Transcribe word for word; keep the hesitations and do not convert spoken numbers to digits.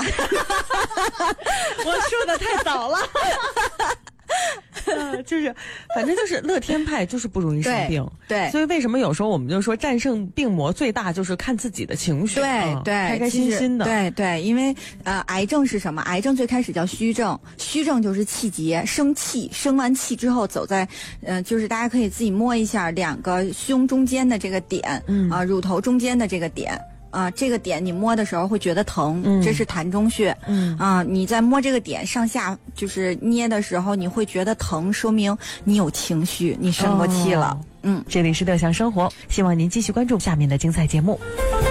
我说的太早了。呃，就是，反正就是乐天派就是不容易生病， 对，对所以为什么有时候我们就说战胜病魔最大就是看自己的情绪， 对、 嗯、 对， 开开心心的， 对对，因为呃，癌症是什么？癌症最开始叫虚症，虚症就是气结，生气，生完气之后走在，呃，就是大家可以自己摸一下两个胸中间的这个点，嗯啊、呃，乳头中间的这个点。啊、呃，这个点你摸的时候会觉得疼，嗯、这是膻中穴。嗯啊、呃，你在摸这个点上下就是捏的时候，你会觉得疼，说明你有情绪，你生过气了。哦、嗯， 这里是乐享生活，希望您继续关注下面的精彩节目。